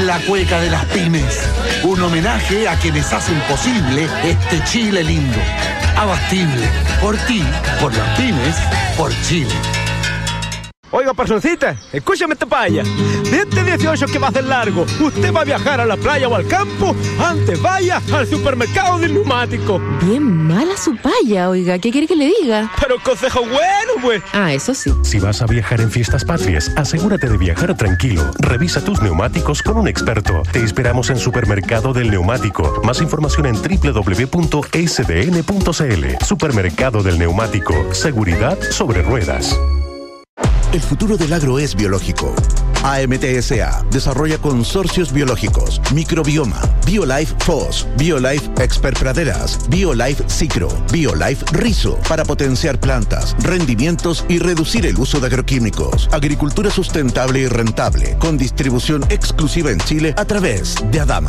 La cueca de las pymes. Un homenaje a quienes hacen posible este Chile lindo. Abastible. Por ti, por las pymes, por Chile. Oiga, personcita, escúchame esta paya. De este 18 que va a ser largo, usted va a viajar a la playa o al campo, antes vaya al supermercado del neumático. Bien mala su paya, oiga, ¿qué quiere que le diga? Pero consejo bueno, pues. Ah, eso sí. Si vas a viajar en fiestas patrias, asegúrate de viajar tranquilo. Revisa tus neumáticos con un experto. Te esperamos en Supermercado del Neumático. Más información en www.sdn.cl. Supermercado del Neumático. Seguridad sobre ruedas. El futuro del agro es biológico. AMTSA desarrolla consorcios biológicos, microbioma, BioLife FOS, BioLife Expert Praderas, BioLife Cicro, BioLife Rizo, para potenciar plantas, rendimientos y reducir el uso de agroquímicos. Agricultura sustentable y rentable, con distribución exclusiva en Chile a través de Adama.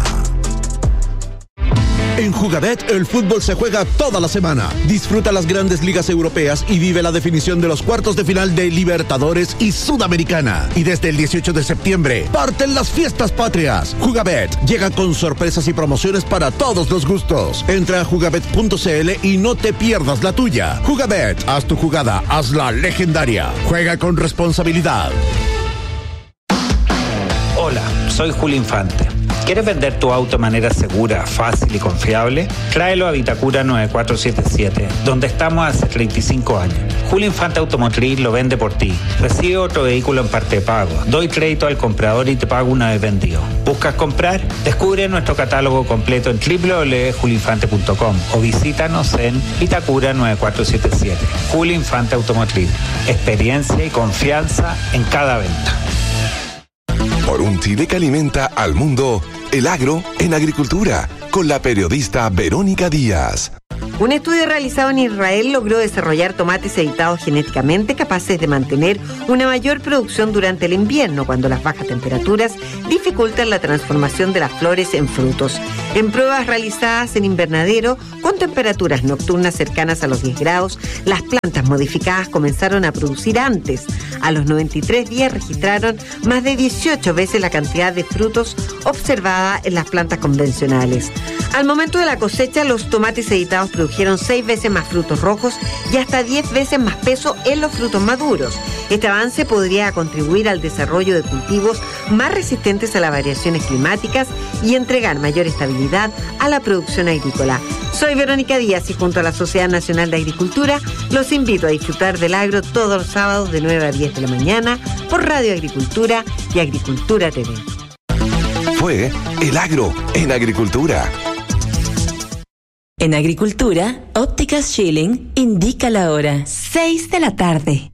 En Jugabet, el fútbol se juega toda la semana. Disfruta las grandes ligas europeas y vive la definición de los cuartos de final de Libertadores y Sudamericana. Y desde el 18 de septiembre, parten las fiestas patrias. Jugabet llega con sorpresas y promociones para todos los gustos. Entra a jugabet.cl y no te pierdas la tuya. Jugabet, haz tu jugada, hazla legendaria. Juega con responsabilidad. Hola, soy Julio Infante. ¿Quieres vender tu auto de manera segura, fácil y confiable? Tráelo a Vitacura 9477, donde estamos hace 35 años. Julio Infante Automotriz lo vende por ti. Recibe otro vehículo en parte de pago. Doy crédito al comprador y te pago una vez vendido. ¿Buscas comprar? Descubre nuestro catálogo completo en www.julioinfante.com o visítanos en Vitacura 9477. Julio Infante Automotriz. Experiencia y confianza en cada venta. Por un Chile que alimenta al mundo, el agro en agricultura, con la periodista Verónica Díaz. Un estudio realizado en Israel logró desarrollar tomates editados genéticamente capaces de mantener una mayor producción durante el invierno, cuando las bajas temperaturas dificultan la transformación de las flores en frutos. En pruebas realizadas en invernadero, con temperaturas nocturnas cercanas a los 10 grados, las plantas modificadas comenzaron a producir antes. A los 93 días registraron más de 18 veces la cantidad de frutos observada en las plantas convencionales. Al momento de la cosecha, los tomates editados produjeron 6 veces más frutos rojos y hasta 10 veces más peso en los frutos maduros. Este avance podría contribuir al desarrollo de cultivos más resistentes a las variaciones climáticas y entregar mayor estabilidad a la producción agrícola. Soy Verónica Díaz y junto a la Sociedad Nacional de Agricultura los invito a disfrutar del agro todos los sábados de 9 a 10 de la mañana por Radio Agricultura y Agricultura TV. Fue el agro en agricultura. En Agricultura, Ópticas Schilling indica la hora, 6 de la tarde.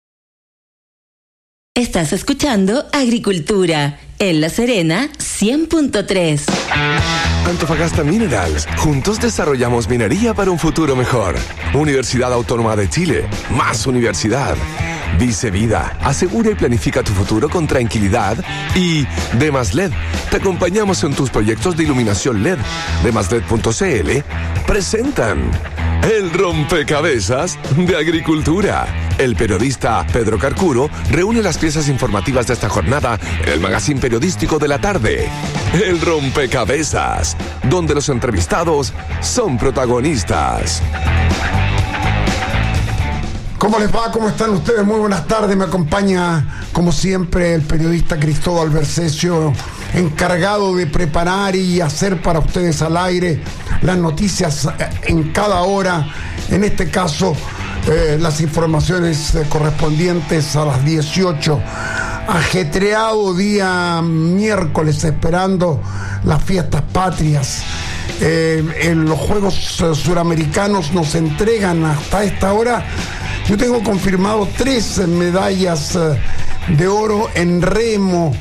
Estás escuchando Agricultura, en La Serena, 100.3. Antofagasta Minerals. Juntos desarrollamos minería para un futuro mejor. Universidad Autónoma de Chile. Más universidad. Dice Vida, asegura y planifica tu futuro con tranquilidad. Y Demas LED, te acompañamos en tus proyectos de iluminación LED. Demasled.cl presentan El Rompecabezas de Agricultura. El periodista Pedro Carcuro reúne las piezas informativas de esta jornada en el magazine periodístico de la tarde. El Rompecabezas, donde los entrevistados son protagonistas. ¿Cómo les va? ¿Cómo están ustedes? Muy buenas tardes. Me acompaña, como siempre, el periodista Cristóbal Bercesio, encargado de preparar y hacer para ustedes al aire las noticias en cada hora. En este caso, las informaciones correspondientes a las 18. Ajetreado día miércoles, esperando las fiestas patrias. En los Juegos Suramericanos nos entregan hasta esta hora. Yo tengo confirmado 3 medallas de oro en remo.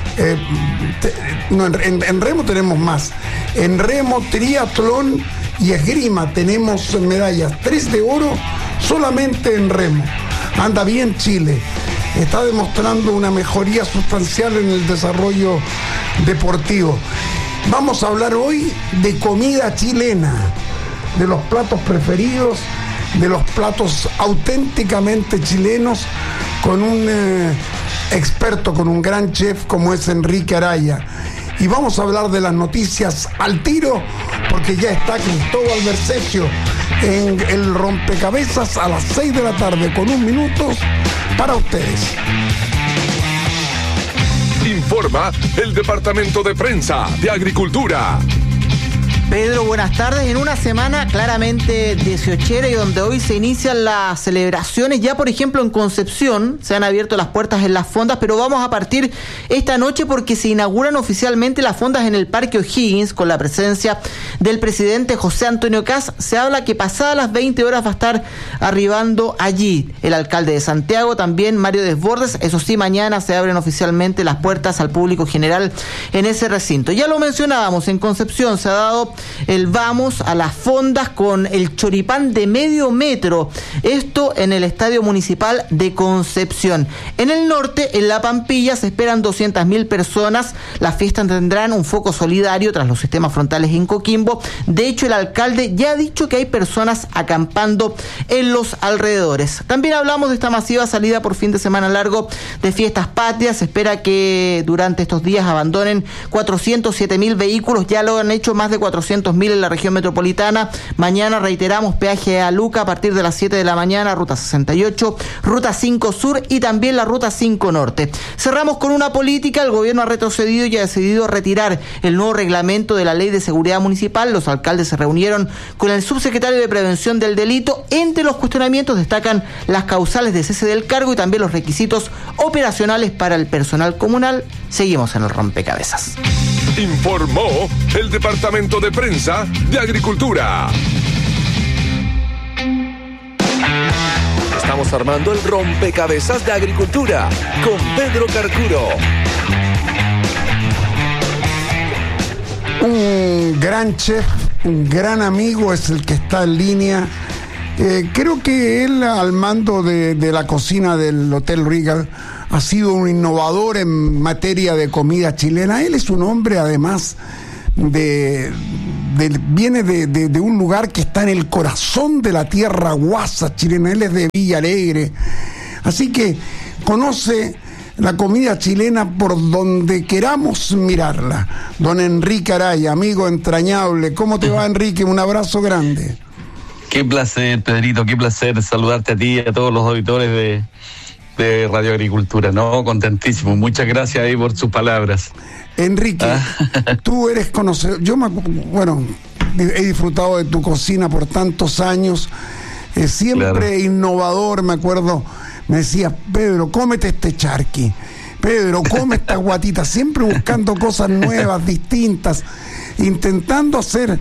En remo tenemos más. En remo, triatlón y esgrima tenemos medallas. 3 de oro solamente en remo. Anda bien Chile. Está demostrando una mejoría sustancial en el desarrollo deportivo. Vamos a hablar hoy de comida chilena, de los platos preferidos, de los platos auténticamente chilenos, con un experto, con un gran chef como es Enrique Araya. y vamos a hablar de las noticias al tiro, porque ya está Cristóbal Bercesio en el rompecabezas a las 6 de la tarde con 1 minuto para ustedes. Informa el Departamento de Prensa de Agricultura. Pedro, buenas tardes. En una semana claramente 18era y donde hoy se inician las celebraciones, ya por ejemplo en Concepción se han abierto las puertas en las fondas, pero vamos a partir esta noche porque se inauguran oficialmente las fondas en el Parque O'Higgins con la presencia del presidente José Antonio Kast. Se habla que pasadas las 20 horas va a estar arribando allí el alcalde de Santiago, también Mario Desbordes. Eso sí, mañana se abren oficialmente las puertas al público general en ese recinto. Ya lo mencionábamos, en Concepción se ha dado el vamos a las fondas con el choripán de medio metro, esto en el Estadio Municipal de Concepción. En el norte, en La Pampilla, se esperan 200.000 personas. Las fiestas tendrán un foco solidario tras los sistemas frontales en Coquimbo. De hecho, el alcalde ya ha dicho que hay personas acampando en los alrededores. También hablamos de esta masiva salida por fin de semana largo de fiestas patrias. Se espera que durante estos días abandonen 407.000 vehículos, ya lo han hecho más de 400.000 en la región metropolitana. Mañana reiteramos peaje a Luca a partir de las 7 de la mañana, ruta 68, ruta 5 Sur y también la ruta 5 Norte. Cerramos con una política. El gobierno ha retrocedido y ha decidido retirar el nuevo reglamento de la Ley de Seguridad Municipal. Los alcaldes se reunieron con el subsecretario de Prevención del Delito. Entre los cuestionamientos destacan las causales de cese del cargo y también los requisitos operacionales para el personal comunal. Seguimos en el rompecabezas. Informó el Departamento de Prensa de Agricultura. Estamos armando el rompecabezas de Agricultura con Pedro Carcuro. Un gran chef, un gran amigo es el que está en línea. Creo que él, al mando de la cocina del Hotel Regal, ha sido un innovador en materia de comida chilena. Él es un hombre, además, viene de un lugar que está en el corazón de la tierra guasa chilena. Él es de Villa Alegre. Así que conoce la comida chilena por donde queramos mirarla. Don Enrique Araya, amigo entrañable. ¿Cómo te va, Enrique? Un abrazo grande. Qué placer, Pedrito, qué placer saludarte a ti y a todos los auditores de Radio Agricultura, ¿no? Contentísimo. Muchas gracias ahí por sus palabras. Enrique, tú eres conocedor. He disfrutado de tu cocina por tantos años. Siempre claro. Innovador, me acuerdo. Me decía, Pedro, cómete este charqui. Pedro, come esta guatita. Siempre buscando cosas nuevas, distintas. Intentando hacer...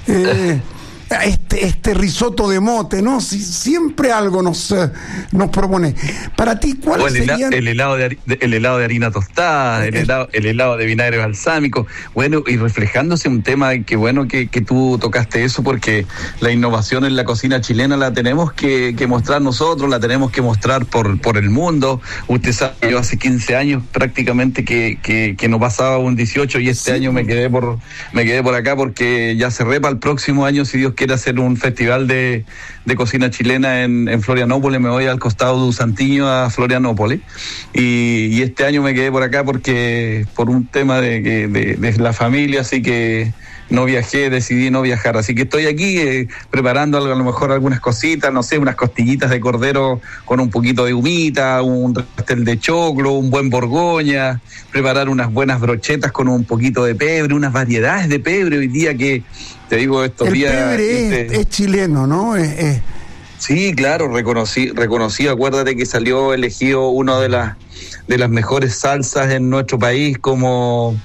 Este risotto de mote, ¿no? Siempre algo nos propone. Para ti, ¿cuál sería el helado de harina tostada, el helado de vinagre balsámico? Bueno, y reflejándose un tema que tú tocaste eso, porque la innovación en la cocina chilena la tenemos que mostrar nosotros, la tenemos que mostrar por el mundo. Usted sabe, yo hace 15 años prácticamente que no pasaba un 18 y este año me quedé por acá porque ya cerré para el próximo año, si Dios quiere, hacer un festival de cocina chilena en Florianópolis. Me voy al costado de Usantiño a Florianópolis y este año me quedé por acá porque por un tema de la familia, así que decidí no viajar, así que estoy aquí preparando a lo mejor algunas cositas, no sé, unas costillitas de cordero con un poquito de humita, un pastel de choclo, un buen borgoña, preparar unas buenas brochetas con un poquito de pebre, unas variedades de pebre hoy día que, te digo, estos días... El pebre es chileno, ¿no? Sí, claro, reconocí, acuérdate que salió elegido una de las mejores salsas en nuestro país como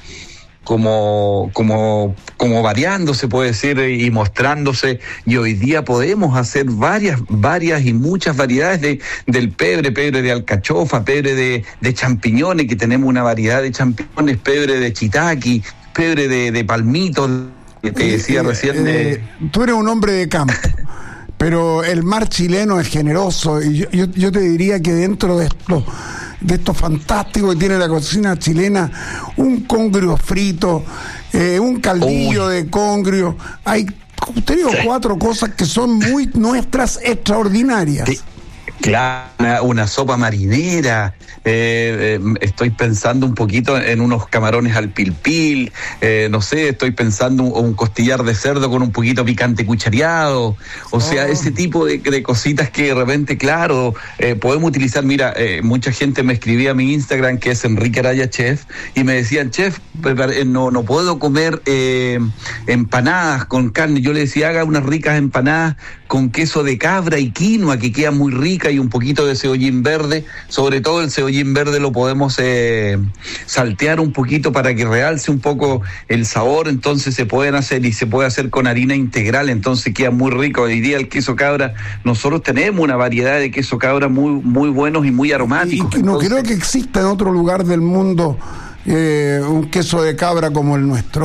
variando, se puede decir, y mostrándose, y hoy día podemos hacer varias y muchas variedades del pebre de alcachofa, pebre de champiñones, que tenemos una variedad de champiñones, pebre de chitaki, pebre de palmito, que te decía recién. Tú eres un hombre de campo, pero el mar chileno es generoso, y yo te diría que dentro de esto fantástico que tiene la cocina chilena, un congrio frito, un caldillo de congrio, hay 3 o 4 cosas que son muy nuestras, extraordinarias. Claro, una sopa marinera, estoy pensando un poquito en unos camarones al pilpil, no sé, estoy pensando un costillar de cerdo con un poquito picante cuchareado, o sea, ese tipo de cositas que de repente, claro, podemos utilizar. Mira, mucha gente me escribía a mi Instagram, que es Enrique Araya Chef, y me decían, chef, no puedo comer empanadas con carne. Yo le decía, haga unas ricas empanadas con queso de cabra y quinoa, que queda muy rica, y un poquito de cebollín verde. Sobre todo el cebollín verde lo podemos saltear un poquito para que realce un poco el sabor. Entonces se puede hacer con harina integral, entonces queda muy rico. Hoy día el queso cabra, nosotros tenemos una variedad de queso cabra muy, muy buenos y muy aromáticos. Y no creo que exista en otro lugar del mundo un queso de cabra como el nuestro.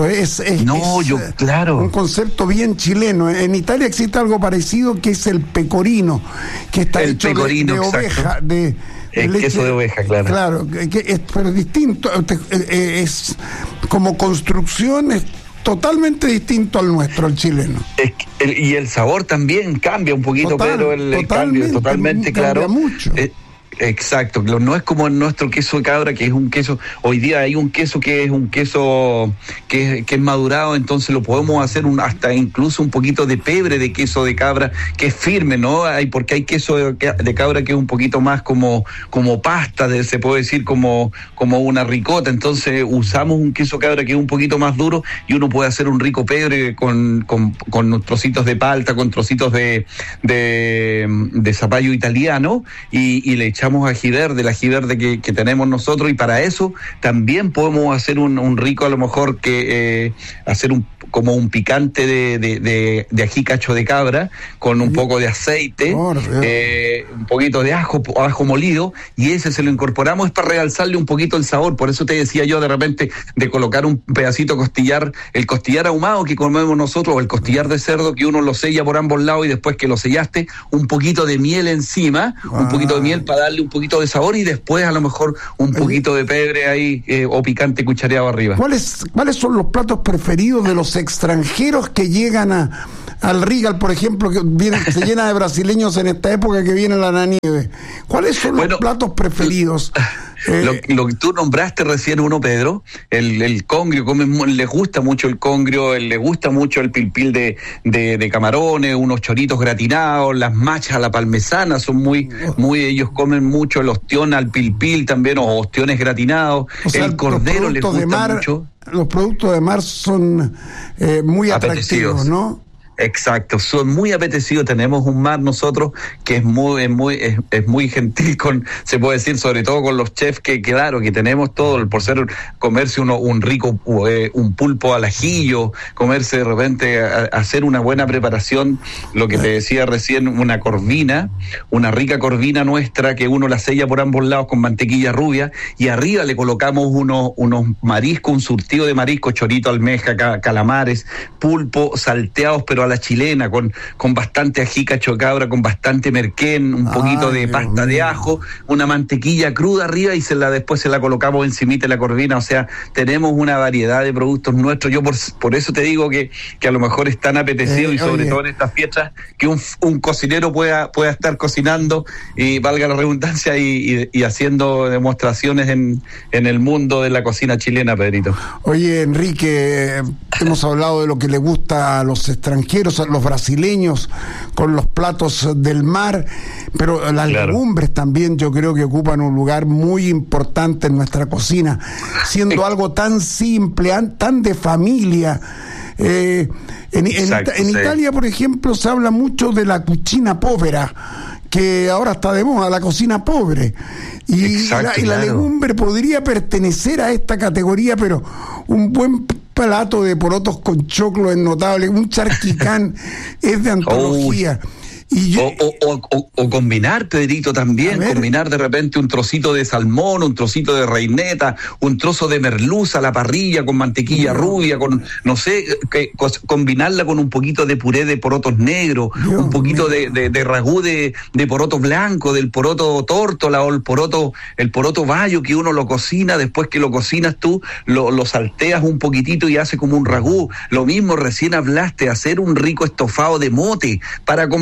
Claro. Un concepto bien chileno. En Italia existe algo parecido, que es el pecorino, que está hecho de oveja, el queso de oveja, claro. Claro, pero es distinto. Es como construcción, es totalmente distinto al nuestro, al chileno. Y el sabor también cambia un poquito, pero el cambio totalmente claro. Cambia mucho. Exacto, no es como nuestro queso de cabra, que es un queso. Hoy día hay un queso que es un queso que es madurado, entonces lo podemos hacer hasta incluso un poquito de pebre de queso de cabra, que es firme, ¿no? Porque hay queso de cabra que es un poquito más como pasta, se puede decir como una ricota. Entonces usamos un queso cabra que es un poquito más duro, y uno puede hacer un rico pebre con trocitos de palta, con trocitos de zapallo italiano, y le echamos ají verde, el ají verde que tenemos nosotros, y para eso también podemos hacer un rico, a lo mejor, que hacer como un picante de ají cacho de cabra, con un poco de aceite, un poquito de ajo molido, y ese se lo incorporamos, es para realzarle un poquito el sabor. Por eso te decía yo de repente de colocar un pedacito costillar, el costillar ahumado que comemos nosotros, o el costillar de cerdo, que uno lo sella por ambos lados, y después que lo sellaste, un poquito de miel encima, un poquito de miel para darle un poquito de sabor, y después a lo mejor un poquito de pebre ahí, o picante cuchareado arriba. ¿Cuáles son los platos preferidos de los extranjeros que llegan al Regal, por ejemplo, que se llena de brasileños en esta época que viene la nieve? ¿Cuáles son los platos preferidos? Lo que tú nombraste recién, Pedro, el congrio, les gusta mucho el congrio, le gusta mucho el pilpil de camarones, unos choritos gratinados, las machas a la parmesana son muy, ellos comen mucho el ostión al pilpil también, o ostiones gratinados, o sea, el cordero les gusta mucho. Los productos de mar son muy atractivos, ¿no? Exacto, son muy apetecidos. Tenemos un mar nosotros que es muy gentil, se puede decir, sobre todo con los chefs que claro, que tenemos todo, por ser comerse un rico un pulpo al ajillo, comerse de repente hacer una buena preparación, lo que te decía recién, una rica corvina nuestra, que uno la sella por ambos lados con mantequilla rubia, y arriba le colocamos unos mariscos, un surtido de mariscos, chorito, almeja, calamares, pulpo, salteados pero a la chilena, con bastante ají cacho de cabra, con bastante merquén, un poquito de pasta de ajo, una mantequilla cruda arriba, y después se la colocamos encimita de la corvina. O sea, tenemos una variedad de productos nuestros. Yo por eso te digo que a lo mejor es tan apetecido, y sobre todo en estas fiestas, que un cocinero pueda estar cocinando, y valga la redundancia, y haciendo demostraciones en el mundo de la cocina chilena, Pedrito. Oye, Enrique, hemos hablado de lo que le gusta a los extranjeros, a los brasileños, con los platos del mar, pero las legumbres también yo creo que ocupan un lugar muy importante en nuestra cocina, siendo algo tan simple, tan de familia. En Italia, por ejemplo, se habla mucho de la cucina povera, que ahora está de moda, la cocina pobre. Y la legumbre podría pertenecer a esta categoría, pero un buen plato de porotos con choclo es notable, un charquicán es de antología. O combinar, Pedrito, también, combinar de repente un trocito de salmón, un trocito de reineta, un trozo de merluza a la parrilla con mantequilla rubia, no sé, combinarla con un poquito de puré de porotos negros, un poquito de ragú de poroto blanco, del poroto tórtola, o el poroto bayo, que uno lo cocina, después que lo cocinas tú, lo salteas un poquitito y hace como un ragú. Lo mismo, recién hablaste, hacer un rico estofado de mote para acompañar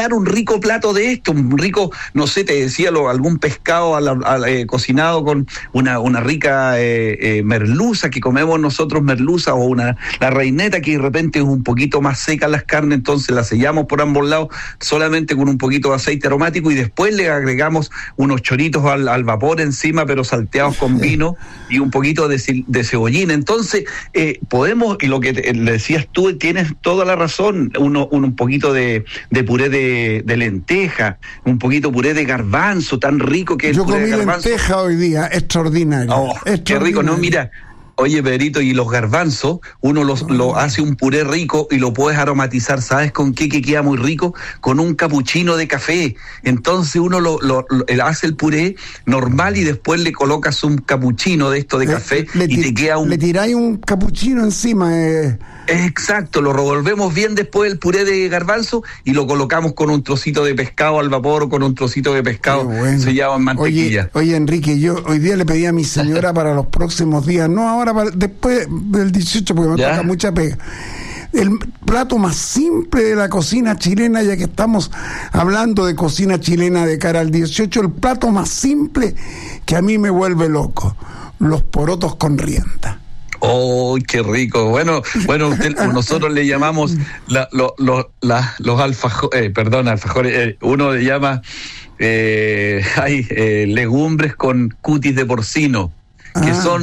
cocinar un rico plato de esto, un rico, no sé, te decía, algún pescado cocinado con una rica merluza que comemos nosotros, merluza, o la reineta que de repente es un poquito más seca las carnes, entonces la sellamos por ambos lados solamente con un poquito de aceite aromático y después le agregamos unos choritos al vapor encima, pero salteados con vino y un poquito de cebollín. Entonces podemos, y lo que le decías tú, tienes toda la razón, un poquito de puré de lenteja, un poquito puré de garbanzo, tan rico que es. Yo el puré comí de garbanzo. lenteja hoy día, extraordinario. Qué rico, ¿no? Mira. Oye, Pedrito, y los garbanzos, uno lo hace un puré rico y lo puedes aromatizar, ¿sabes con qué? Que queda muy rico, con un capuchino de café. Entonces uno hace el puré normal y después le colocas un capuchino de esto de café y te queda un... Le tiráis un capuchino encima. Exacto, lo revolvemos bien después el puré de garbanzo y lo colocamos con un trocito de pescado al vapor o con un trocito de pescado sellado en mantequilla. Oye, Enrique, yo hoy día le pedí a mi señora para los próximos días, no ahora, después del 18, porque me toca mucha pega, el plato más simple de la cocina chilena, ya que estamos hablando de cocina chilena de cara al 18, el plato más simple que a mí me vuelve loco, los porotos con rienda. ¡Oh, qué rico! Bueno, nosotros le llamamos los alfajores, uno le llama legumbres con cutis de porcino, que son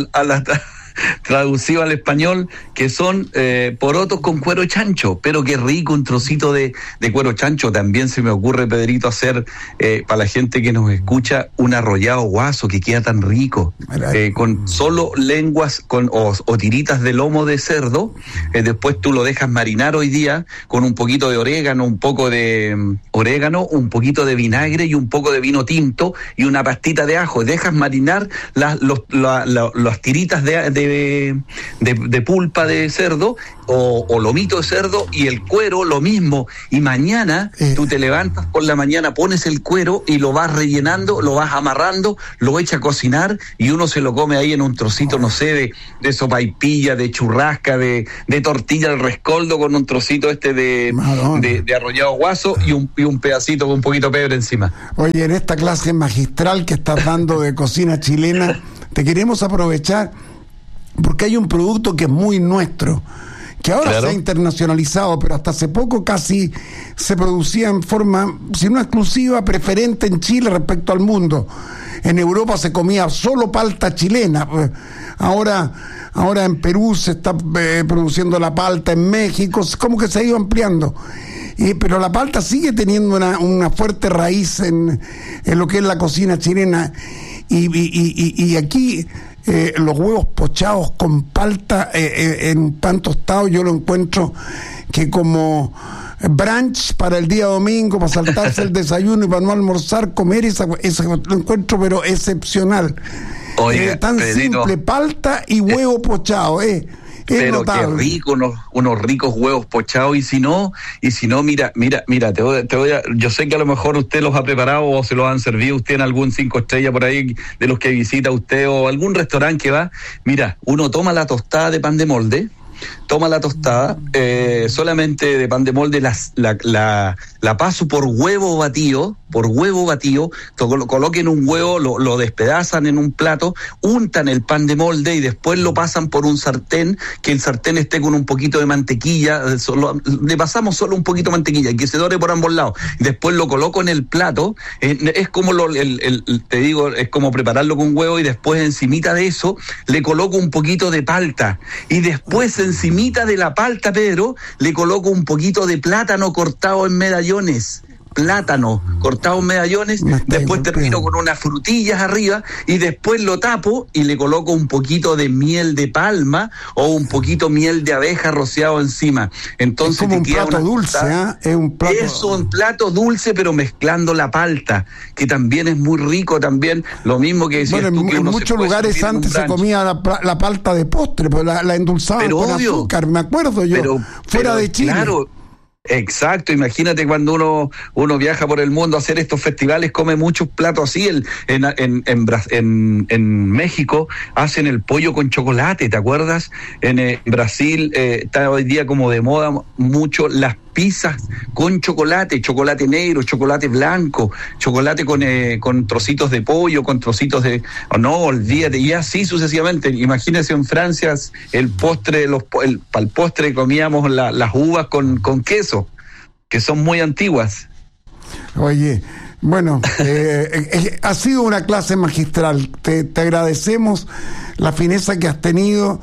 traducido al español, que son porotos con cuero chancho, pero qué rico un trocito de cuero chancho. También se me ocurre, Pedrito, hacer para la gente que nos escucha un arrollado guaso que queda tan rico, con solo lenguas o tiritas de lomo de cerdo. Después tú lo dejas marinar hoy día con un poquito de orégano, un poco de un poquito de vinagre y un poco de vino tinto y una pastita de ajo. Dejas marinar las tiritas de pulpa de cerdo o lomito de cerdo y el cuero lo mismo, y mañana tú te levantas por la mañana, pones el cuero y lo vas rellenando, lo vas amarrando, lo echas a cocinar y uno se lo come ahí en un trocito, no sé, de sopaipilla, de churrasca, de tortilla al rescoldo, con un trocito de arrollado guaso y un pedacito con un poquito de pebre encima. Oye, en esta clase magistral que estás dando de cocina chilena, te queremos aprovechar porque hay un producto que es muy nuestro, que ahora se ha internacionalizado, pero hasta hace poco casi se producía en forma, si no exclusiva, preferente en Chile respecto al mundo. En Europa se comía solo palta chilena. Ahora en Perú se está produciendo la palta, en México, como que se ha ido ampliando. Pero la palta sigue teniendo una fuerte raíz en lo que es la cocina chilena. Y aquí los huevos pochados con palta en un pan tostado, yo lo encuentro que como brunch para el día domingo, para saltarse el desayuno y para no almorzar, comer esa lo encuentro pero excepcional. Oiga, tan Pedrito, simple, palta y huevo pochado, pero notable. qué rico, unos ricos huevos pochados. Y si no, mira, yo sé que a lo mejor usted los ha preparado o se los han servido usted en algún 5 estrellas por ahí de los que visita usted o algún restaurante que va. Mira, uno toma la tostada de pan de molde, solamente de pan de molde, la paso por huevo batido, coloquen un huevo, lo despedazan en un plato, untan el pan de molde y después lo pasan por un sartén, que el sartén esté con un poquito de mantequilla, le pasamos solo un poquito de mantequilla, que se dore por ambos lados, y después lo coloco en el plato, es como te digo, es como prepararlo con huevo, y después encimita de eso le coloco un poquito de palta, y después encimita de la palta, Pedro, le coloco un poquito de plátano cortado en medallones. Después termino con unas frutillas arriba y después lo tapo y le coloco un poquito de miel de palma o un poquito miel de abeja rociado encima. Entonces es como un plato dulce, es un plato dulce, pero mezclando la palta, que también es muy rico, también lo mismo que decías tú, que en muchos lugares antes se comía la palta de postre, pues la endulzaban con azúcar, me acuerdo yo, fuera de Chile. Claro. Exacto, imagínate cuando uno viaja por el mundo a hacer estos festivales, come muchos platos así. En México hacen el pollo con chocolate, ¿te acuerdas? En Brasil está hoy día como de moda mucho las pizzas con chocolate negro, chocolate blanco, chocolate con trocitos de pollo, con trocitos de... olvídate, y así sucesivamente. Imagínense en Francia el postre, para el postre comíamos las uvas con queso, que son muy antiguas. Oye, bueno, ha sido una clase magistral. Te agradecemos la fineza que has tenido.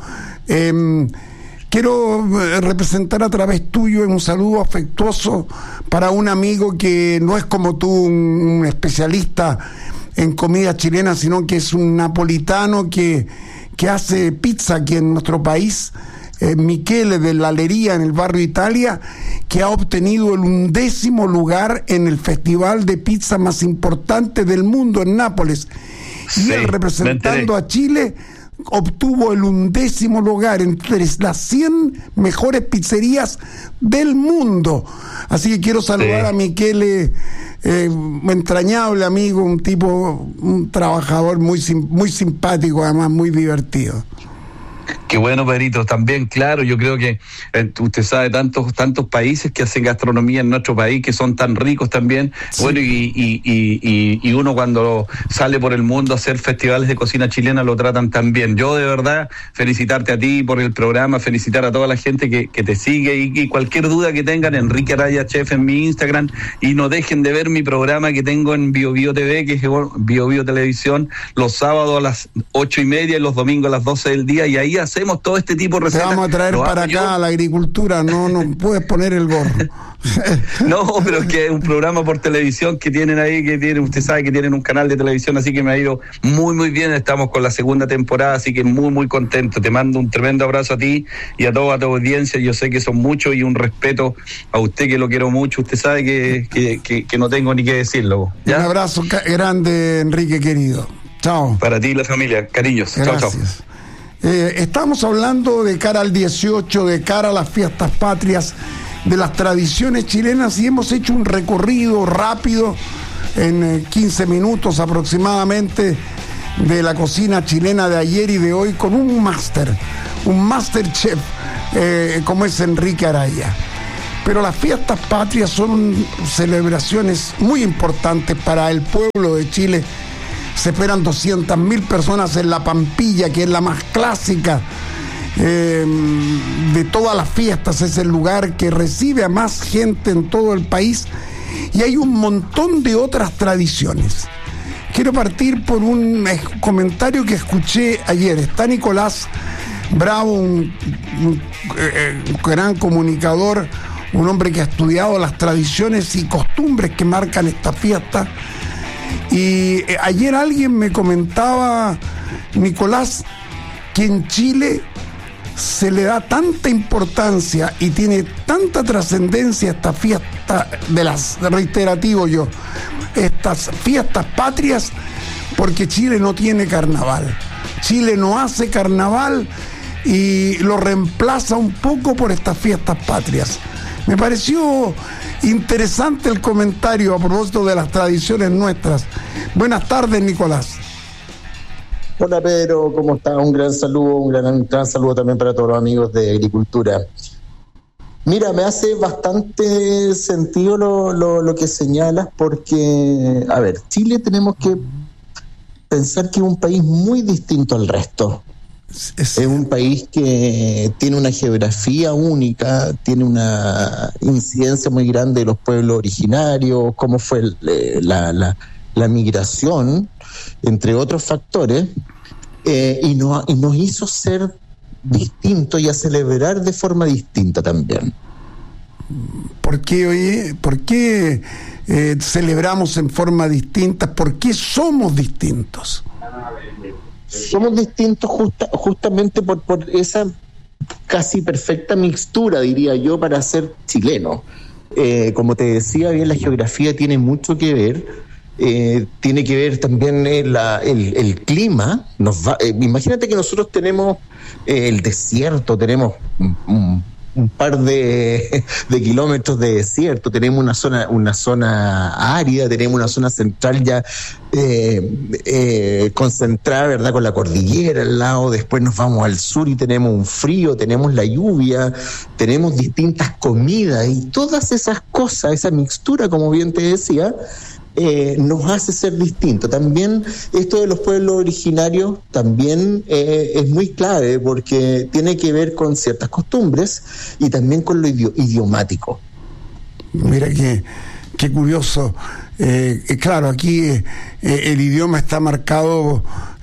Quiero representar a través tuyo un saludo afectuoso para un amigo que no es como tú, un especialista en comida chilena, sino que es un napolitano que hace pizza aquí en nuestro país, Michele de la Lería, en el barrio Italia, que ha obtenido el 11º lugar en el festival de pizza más importante del mundo en Nápoles. Y él, representando a Chile, obtuvo el 11º lugar entre las 100 mejores pizzerías del mundo. Así que quiero saludar a Michele, entrañable amigo, un trabajador muy simpático, además muy divertido. Qué bueno, Pedrito. También, claro, yo creo que usted sabe tantos países que hacen gastronomía en nuestro país, que son tan ricos también. Sí. Bueno, y uno cuando sale por el mundo a hacer festivales de cocina chilena lo tratan tan bien. Yo de verdad felicitarte a ti por el programa, felicitar a toda la gente que te sigue, y cualquier duda que tengan, Enrique Araya Chef en mi Instagram, y no dejen de ver mi programa que tengo en BioBio TV, que es BioBio Televisión, los sábados a las 8:30 y los domingos a las 12 del día, y ahí hacemos todo este tipo de recetas. Te vamos a traer para acá a la agricultura, no puedes poner el gorro. No, pero es que es un programa por televisión que tienen ahí, usted sabe que tienen un canal de televisión, así que me ha ido muy muy bien. Estamos con la segunda temporada, así que muy muy contento. Te mando un tremendo abrazo a ti y a toda tu audiencia. Yo sé que son muchos, y un respeto a usted, que lo quiero mucho. Usted sabe que no tengo ni que decirlo, ¿ya? Un abrazo grande, Enrique querido. Chao. Para ti y la familia, cariños. Gracias. Chao. Estamos hablando de cara al 18, de cara a las fiestas patrias, de las tradiciones chilenas, y hemos hecho un recorrido rápido en 15 minutos aproximadamente de la cocina chilena de ayer y de hoy, con un master chef como es Enrique Araya. Pero las fiestas patrias son celebraciones muy importantes para el pueblo de Chile. Se esperan 200.000 personas en la Pampilla, que es la más clásica de todas las fiestas. Es el lugar que recibe a más gente en todo el país, y hay un montón de otras tradiciones. Quiero partir por un comentario que escuché ayer. Está Nicolás Bravo, un gran comunicador, un hombre que ha estudiado las tradiciones y costumbres que marcan esta fiesta. Y ayer alguien me comentaba, Nicolás, que en Chile se le da tanta importancia y tiene tanta trascendencia esta fiesta estas fiestas patrias, porque Chile no tiene carnaval. Chile no hace carnaval y lo reemplaza un poco por estas fiestas patrias. Me pareció interesante el comentario a propósito de las tradiciones nuestras. Buenas tardes, Nicolás. Hola, Pedro, ¿cómo estás? Un gran saludo, un gran saludo también para todos los amigos de Agricultura. Mira, me hace bastante sentido lo que señalas, porque, a ver, Chile tenemos que pensar que es un país muy distinto al resto. Es un país que tiene una geografía única, tiene una incidencia muy grande de los pueblos originarios, cómo fue la migración, entre otros factores, y nos hizo ser distintos y a celebrar de forma distinta también. ¿Por qué celebramos en forma distinta? ¿Por qué somos distintos? Somos distintos justamente por esa casi perfecta mixtura, diría yo, para ser chileno. Como te decía, bien, la geografía tiene mucho que ver. Tiene que ver también el clima. Imagínate que nosotros tenemos el desierto, tenemos un par de kilómetros de desierto, tenemos una zona árida, tenemos una zona central ya concentrada, ¿verdad?, con la cordillera al lado. Después nos vamos al sur y tenemos un frío, tenemos la lluvia, tenemos distintas comidas, y todas esas cosas, esa mixtura, como bien te decía, nos hace ser distintos. También esto de los pueblos originarios también es muy clave, porque tiene que ver con ciertas costumbres y también con lo idiomático. Mira qué curioso. Claro, aquí el idioma está marcado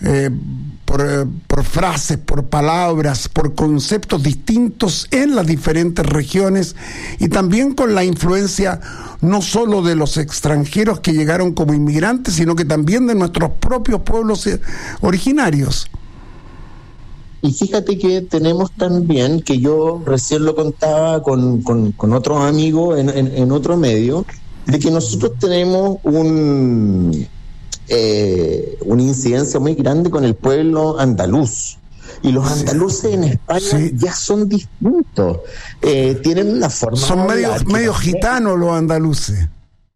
por frases, por palabras, por conceptos distintos en las diferentes regiones, y también con la influencia no solo de los extranjeros que llegaron como inmigrantes, sino que también de nuestros propios pueblos originarios. Y fíjate que tenemos también, que yo recién lo contaba con otros amigos en otro medio, de que nosotros tenemos una incidencia muy grande con el pueblo andaluz. Y los andaluces en España ya son distintos. Tienen una forma... Son medio gitanos los andaluces.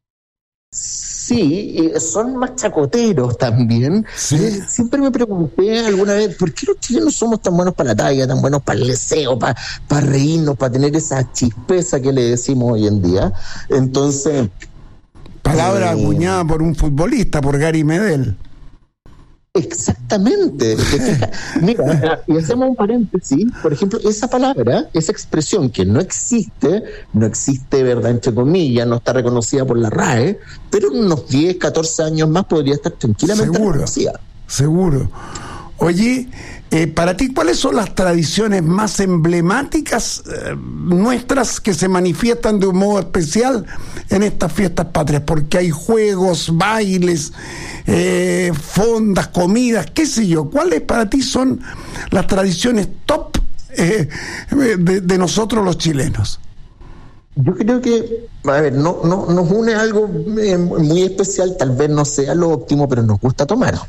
Sí, son más chacoteros también. Sí. Siempre me pregunté alguna vez, ¿por qué los chilenos somos tan buenos para la talla, tan buenos para el deseo, para reírnos, para tener esa chispeza que le decimos hoy en día? Entonces... Palabra acuñada por un futbolista, por Gary Medel. Exactamente. Mira, y hacemos un paréntesis. Por ejemplo, esa palabra, esa expresión que no existe, ¿verdad?, entre comillas, no está reconocida por la RAE, pero en unos 10, 14 años más podría estar tranquilamente reconocida. Seguro. Oye, para ti, ¿cuáles son las tradiciones más emblemáticas nuestras que se manifiestan de un modo especial en estas fiestas patrias? Porque hay juegos, bailes, fondas, comidas, qué sé yo. ¿Cuáles para ti son las tradiciones top de nosotros los chilenos? Yo creo que, a ver, no nos une algo muy especial, tal vez no sea lo óptimo, pero nos gusta tomar.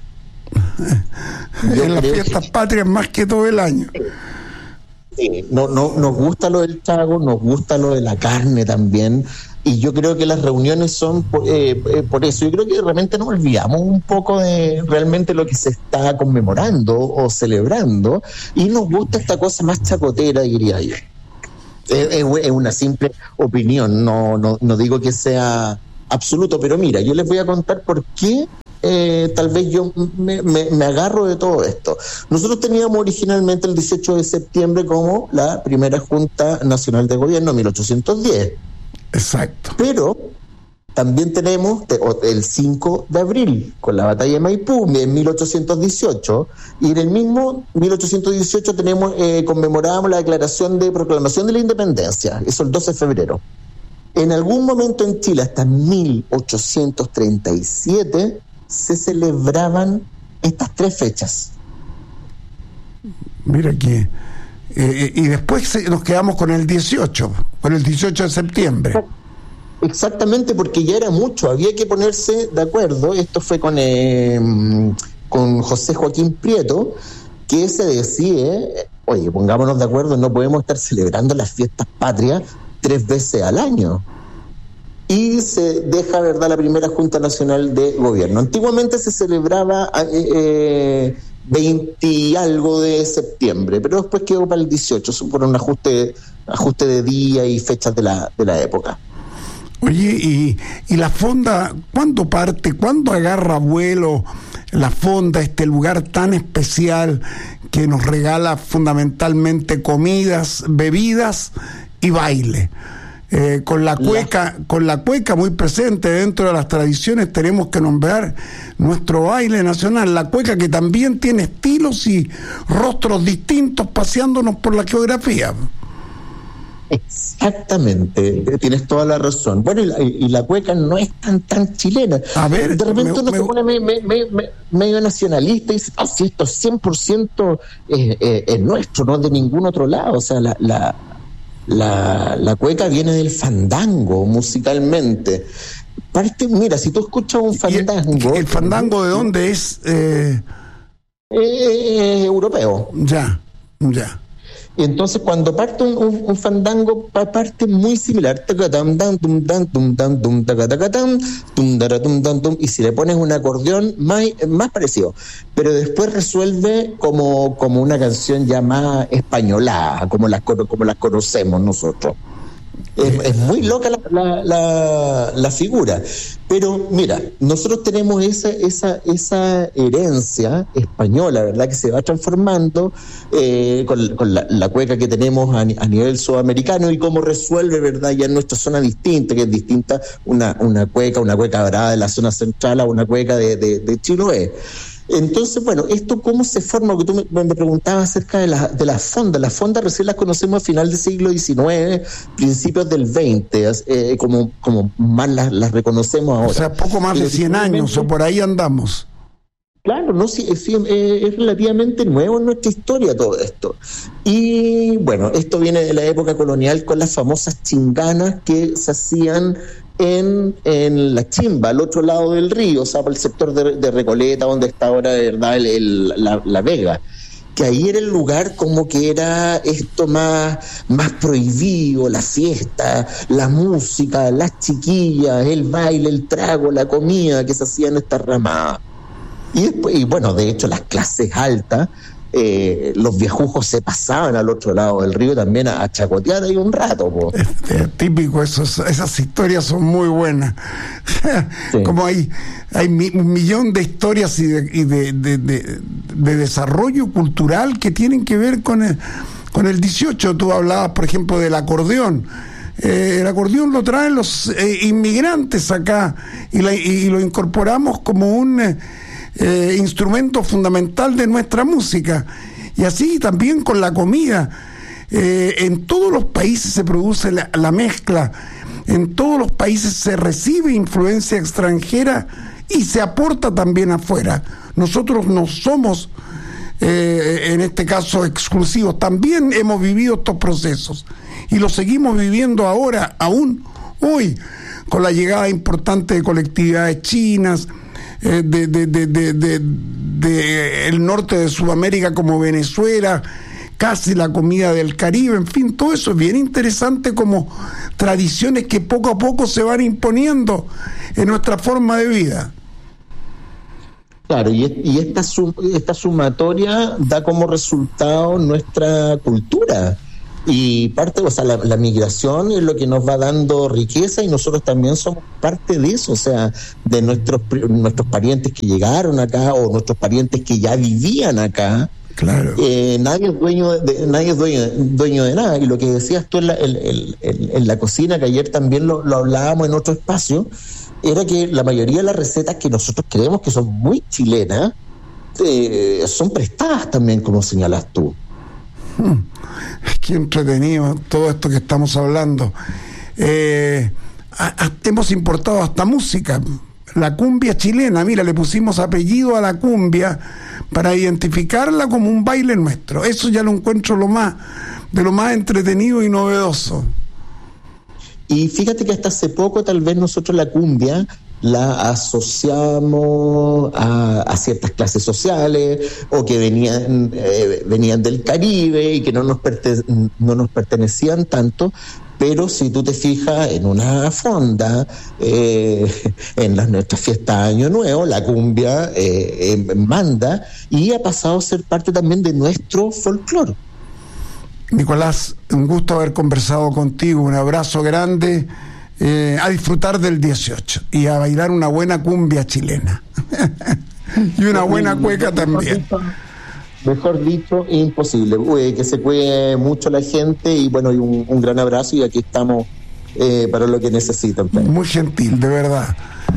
En las fiestas patrias más que todo el año. Sí, nos gusta lo del trago, nos gusta lo de la carne también, y yo creo que las reuniones son por eso. Yo creo que realmente nos olvidamos un poco de realmente lo que se está conmemorando o celebrando, y nos gusta esta cosa más chacotera, diría yo. Es una simple opinión, no digo que sea absoluto, pero mira, yo les voy a contar por qué tal vez yo me agarro de todo esto. Nosotros teníamos originalmente el 18 de septiembre como la primera Junta Nacional de Gobierno, 1810. Exacto. Pero también tenemos el 5 de abril, con la batalla de Maipú, en 1818, y en el mismo 1818 conmemorábamos la declaración de proclamación de la independencia, eso el 12 de febrero. En algún momento en Chile, hasta 1837, se celebraban estas tres fechas. Mira que... y después nos quedamos con el 18 de septiembre. Exactamente, porque ya era mucho, había que ponerse de acuerdo. Esto fue con José Joaquín Prieto, que se decide, oye, pongámonos de acuerdo, no podemos estar celebrando las fiestas patrias 3 veces al año. Y se deja, ¿verdad?, la primera Junta Nacional de Gobierno. Antiguamente se celebraba 20 y algo de septiembre, pero después quedó para el 18, por un ajuste de día y fechas de la época. Oye, y la fonda, ¿cuándo parte? ¿Cuándo agarra vuelo la fonda, este lugar tan especial que nos regala fundamentalmente comidas, bebidas y baile? Con la cueca muy presente dentro de las tradiciones, tenemos que nombrar nuestro baile nacional, la cueca, que también tiene estilos y rostros distintos paseándonos por la geografía. Exactamente, tienes toda la razón. Bueno, y la cueca no es tan chilena. A ver, de repente uno se pone medio nacionalista y dice, si esto es 100% es nuestro, no es de ningún otro lado. O sea, la cueca viene del fandango musicalmente. Mira, si tú escuchas un fandango... ¿El fandango de dónde es? Europeo. Ya. Entonces, cuando parte un fandango, parte muy similar. Y si le pones un acordeón, más parecido. Pero después resuelve como una canción ya más españolada, como las conocemos nosotros. Es muy loca la figura. Pero mira, nosotros tenemos esa herencia española, ¿verdad?, que se va transformando con la cueca que tenemos a nivel sudamericano, y cómo resuelve, ¿verdad?, ya en nuestra zona distinta, que es distinta una cueca brava de la zona central a una cueca de Chiloé. Entonces, bueno, ¿esto cómo se forma? Porque tú me preguntabas acerca de las fondas. Las fondas recién las conocemos a final del siglo XIX, principios del XX, como más las reconocemos ahora. O sea, poco más de 100 años, o por ahí andamos. Claro, no, sí, es relativamente nuevo en nuestra historia todo esto. Y bueno, esto viene de la época colonial con las famosas chinganas que se hacían en la Chimba, al otro lado del río, o sea, por el sector de Recoleta, donde está ahora, de verdad, la Vega. Que ahí era el lugar como que era esto más prohibido, la fiesta, la música, las chiquillas, el baile, el trago, la comida que se hacía en esta ramada. Y bueno, de hecho, las clases altas, los viejujos se pasaban al otro lado del río también a chacotear ahí un rato. Típico, esas historias son muy buenas. Sí. Como hay un millón de historias y de desarrollo cultural que tienen que ver con el 18. Tú hablabas, por ejemplo, del acordeón. El acordeón lo traen los inmigrantes acá y lo incorporamos como un instrumento fundamental de nuestra música. Y así también con la comida. En todos los países se produce la mezcla, en todos los países se recibe influencia extranjera y se aporta también afuera. Nosotros no somos en este caso exclusivos, también hemos vivido estos procesos y los seguimos viviendo ahora, aún hoy, con la llegada importante de colectividades chinas, de el norte de Sudamérica como Venezuela, casi la comida del Caribe, en fin, todo eso es bien interesante, como tradiciones que poco a poco se van imponiendo en nuestra forma de vida. Claro, y esta sumatoria da como resultado nuestra cultura. Y parte, o sea, la migración es lo que nos va dando riqueza, y nosotros también somos parte de eso, o sea, de nuestros parientes que llegaron acá, o nuestros parientes que ya vivían acá. Claro. Nadie es dueño de nada. Y lo que decías tú en la cocina, que ayer también lo hablábamos en otro espacio, era que la mayoría de las recetas que nosotros creemos que son muy chilenas son prestadas también, como señalas tú. Qué entretenido todo esto que estamos hablando. Hemos importado hasta música, la cumbia chilena. Mira, le pusimos apellido a la cumbia para identificarla como un baile nuestro. Eso ya lo encuentro de lo más entretenido y novedoso. Y fíjate que hasta hace poco tal vez nosotros la cumbia la asociamos a ciertas clases sociales, o que venían del Caribe y que no nos pertenecían tanto. Pero si tú te fijas en una fonda, en nuestras fiestas de Año Nuevo, la cumbia manda, y ha pasado a ser parte también de nuestro folclore. Nicolás, un gusto haber conversado contigo, un abrazo grande, a disfrutar del 18 y a bailar una buena cumbia chilena y una buena cueca también. Mejor dicho, imposible. Que se cuide mucho la gente, y bueno, y un gran abrazo, y aquí estamos para lo que necesitan. Muy gentil, de verdad.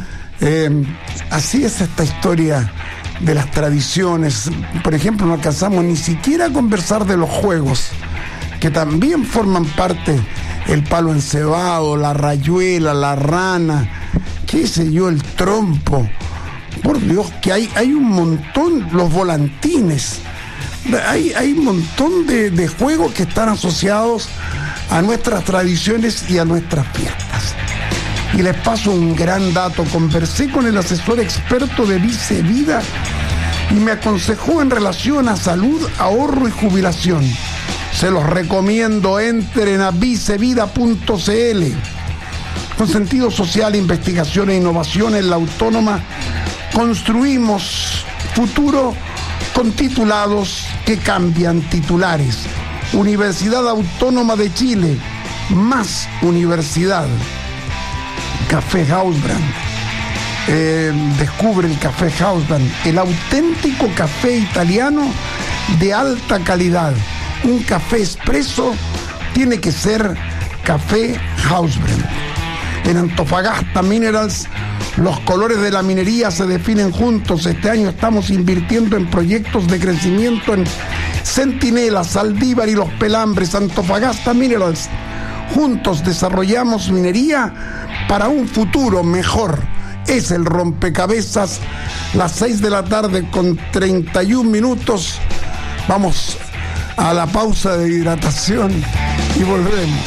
Así es esta historia de las tradiciones. Por ejemplo, no alcanzamos ni siquiera a conversar de los juegos, que también forman parte: el palo encebado, la rayuela, la rana, qué sé yo, el trompo. Por Dios, que hay un montón, los volantines. Hay un montón de juegos que están asociados a nuestras tradiciones y a nuestras fiestas. Y les paso un gran dato. Conversé con el asesor experto de Vice Vida y me aconsejó en relación a salud, ahorro y jubilación. Se los recomiendo, entren a vicevida.cl. Con sentido social, investigación e innovación en la Autónoma, construimos futuro con titulados que cambian titulares. Universidad Autónoma de Chile, más universidad. Café Hausbrand. Descubre el Café Hausbrand, el auténtico café italiano de alta calidad. Un café expreso tiene que ser Café Hausbrand. En Antofagasta Minerals, los colores de la minería se definen juntos. Este año estamos invirtiendo en proyectos de crecimiento en Centinela, Saldívar y Los Pelambres. Antofagasta Minerals. Juntos desarrollamos minería para un futuro mejor. Es el rompecabezas. Las 6 de la tarde con 31 minutos. Vamos a la pausa de hidratación y volvemos.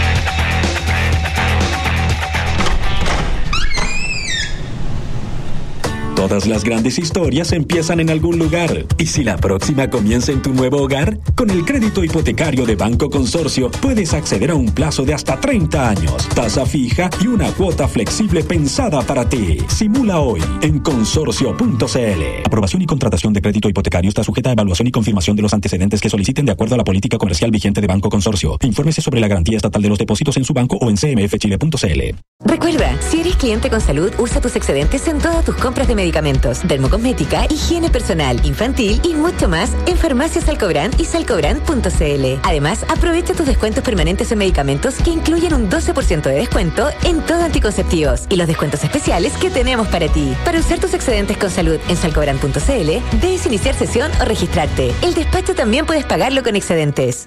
Todas las grandes historias empiezan en algún lugar. ¿Y si la próxima comienza en tu nuevo hogar? Con el crédito hipotecario de Banco Consorcio puedes acceder a un plazo de hasta 30 años, tasa fija y una cuota flexible pensada para ti. Simula hoy en consorcio.cl. Aprobación y contratación de crédito hipotecario está sujeta a evaluación y confirmación de los antecedentes que soliciten de acuerdo a la política comercial vigente de Banco Consorcio. Infórmese sobre la garantía estatal de los depósitos en su banco o en cmfchile.cl. Recuerda, si eres cliente con salud, usa tus excedentes en todas tus compras de medicamentos, dermocosmética, higiene personal, infantil y mucho más en Farmacias Salcobrand y salcobrand.cl. Además, aprovecha tus descuentos permanentes en medicamentos que incluyen un 12% de descuento en todo anticonceptivos y los descuentos especiales que tenemos para ti. Para usar tus excedentes con salud en salcobrand.cl, debes iniciar sesión o registrarte. El despacho también puedes pagarlo con excedentes.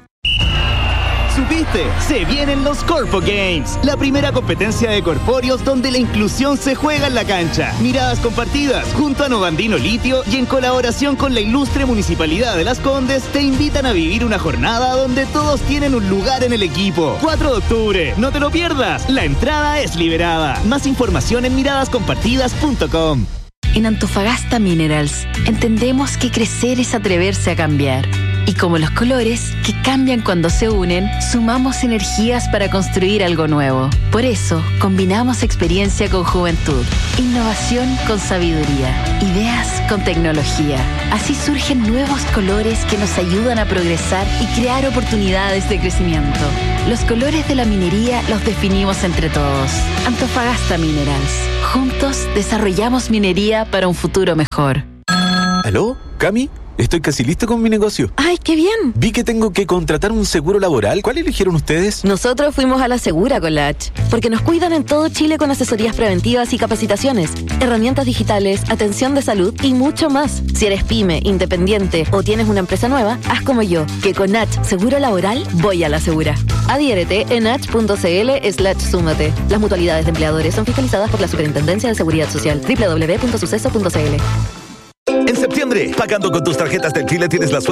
¿Supiste? Se vienen los Corpo Games, la primera competencia de corpóreos donde la inclusión se juega en la cancha. Miradas compartidas, junto a Novandino Litio y en colaboración con la ilustre Municipalidad de Las Condes, te invitan a vivir una jornada donde todos tienen un lugar en el equipo. 4 de octubre, no te lo pierdas, la entrada es liberada. Más información en miradascompartidas.com. En Antofagasta Minerals, entendemos que crecer es atreverse a cambiar. Y como los colores, que cambian cuando se unen, sumamos energías para construir algo nuevo. Por eso, combinamos experiencia con juventud, innovación con sabiduría, ideas con tecnología. Así surgen nuevos colores que nos ayudan a progresar y crear oportunidades de crecimiento. Los colores de la minería los definimos entre todos. Antofagasta Minerals. Juntos desarrollamos minería para un futuro mejor. ¿Aló, Cami? Estoy casi listo con mi negocio. ¡Ay, qué bien! Vi que tengo que contratar un seguro laboral. ¿Cuál eligieron ustedes? Nosotros fuimos a la Segura con la H, porque nos cuidan en todo Chile con asesorías preventivas y capacitaciones, herramientas digitales, atención de salud y mucho más. Si eres pyme, independiente o tienes una empresa nueva, haz como yo, que con H Seguro Laboral voy a la Segura. Adhiérete en h.cl/súmate. Las mutualidades de empleadores son fiscalizadas por la Superintendencia de Seguridad Social. www.suceso.cl. En septiembre, pagando con tus tarjetas del Chile tienes la suerte